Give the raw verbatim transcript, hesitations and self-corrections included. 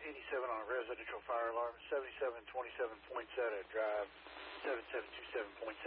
eighty-seven on a residential fire alarm, seventy-seven twenty-seven Poinsettia Drive, seven seven two seven point